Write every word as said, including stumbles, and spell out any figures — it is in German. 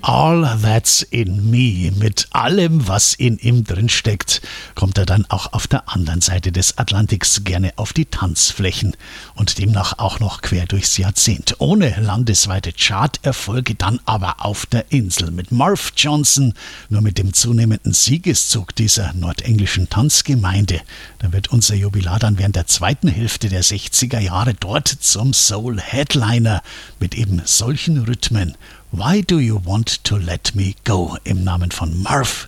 All That's in Me, mit allem, was in ihm drin steckt, kommt er dann auch auf der anderen Seite des Atlantiks gerne auf die Tanzflächen und demnach auch noch quer durchs Jahrzehnt. Ohne landesweite Charterfolge, dann aber auf der Insel mit Marv Johnson, nur mit dem zunehmenden Siegeszug dieser nordenglischen Tanzgemeinde. Da wird unser Jubilar dann während der zweiten Hälfte der sechziger Jahre dort zum Soul-Headliner mit eben solchen Rhythmen. Why Do You Want to Let Me Go im Namen von Marv